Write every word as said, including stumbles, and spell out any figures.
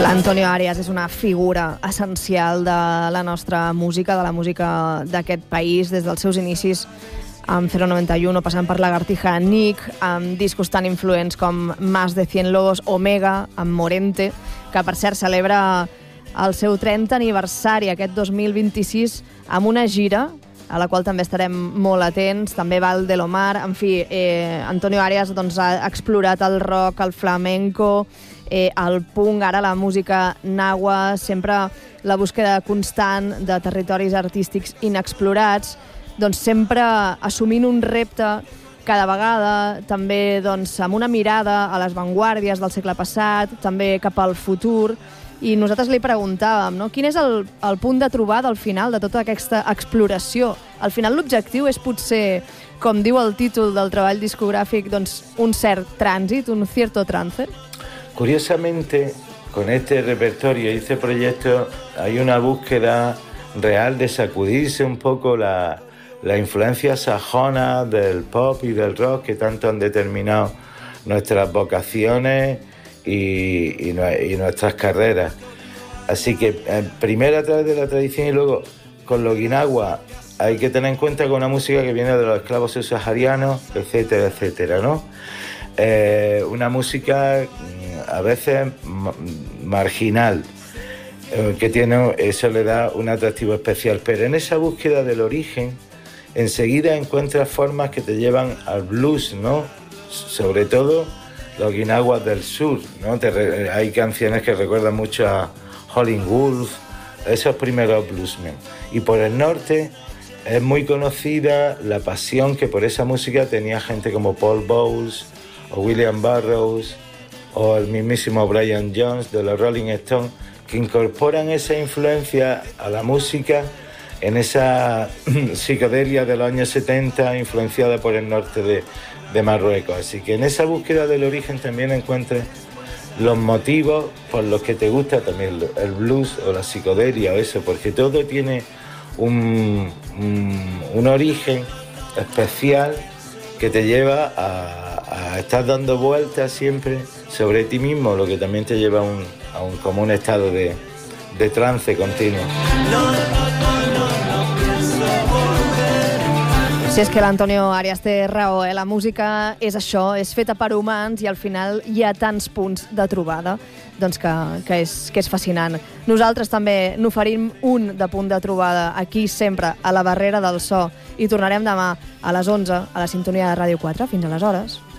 L'Antonio Arias és una figura essencial de la nostra música, de la música d'aquest país, des dels seus inicis amb cero noventa y uno, passant per Lagartija, Nick, amb discos tan influents com Más de cien lobos, Omega, amb Morente, que per cert celebra el seu trentè aniversari aquest dos mil vint-i-sis amb una gira a la qual també estarem molt atents, també Val de l'Omar, en fi, eh, Antonio Arias doncs, ha explorat el rock, el flamenco, eh, el punk, ara la música nahua, sempre la búsqueda constant de territoris artístics inexplorats, doncs sempre assumint un repte cada vegada, també doncs, amb una mirada a les vanguardies del segle passat, també cap al futur. I nosaltres li preguntàvem, no? Quin és el, el punt de trobada al final de tota aquesta exploració? Al final l'objectiu és potser, com diu el títol del treball discogràfic, doncs, un cert trànsit, un cierto trance. Curiosamente, con este repertorio y este proyecto hay una búsqueda real de sacudirse un poco la, la influencia sajona del pop y del rock que tanto han determinado nuestras vocaciones y, y, y nuestras carreras. Así que eh, primero a través de la tradición y luego con los guinaguas hay que tener en cuenta que una música que viene de los esclavos subsaharianos, etcétera, etcétera, ¿no? Eh, una música a veces marginal, eh, que tiene, eso le da un atractivo especial, pero en esa búsqueda del origen enseguida encuentras formas que te llevan al blues, ¿no? Sobre todo los guinaguas del sur, ¿no? Te, hay canciones que recuerdan mucho a Howlin' Wolf, esos primeros bluesmen. Y por el norte es muy conocida la pasión que por esa música tenía gente como Paul Bowles o William Burroughs o el mismísimo Brian Jones de los Rolling Stones, que incorporan esa influencia a la música en esa psicodelia de los años setenta influenciada por el norte de, de Marruecos. Así que en esa búsqueda del origen también encuentres los motivos por los que te gusta también el blues o la psicodelia o eso, porque todo tiene un, un, un origen especial que te lleva a, a estar dando vueltas siempre sobre ti mismo, lo que también te lleva a un, a un, como un estado de, de trance continuo. Si és que l'Antonio Arias té raó, eh? La música és això, és feta per humans i al final hi ha tants punts de trobada doncs que, que, és, que és fascinant. Nosaltres també n'oferim un de punt de trobada aquí sempre a la barrera del so i tornarem demà a les onze a la sintonia de Ràdio quatre. Fins aleshores.